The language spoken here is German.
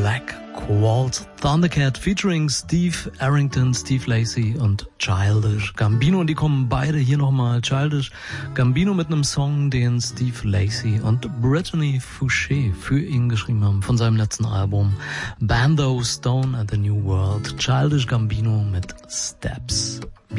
Black Waltz Thundercat featuring Steve Arrington, Steve Lacy und Childish Gambino. Und die kommen beide hier nochmal. Childish Gambino mit einem Song, den Steve Lacy und Brittany Fouché für ihn geschrieben haben von seinem letzten Album Bando Stone and the New World. Childish Gambino mit Steps.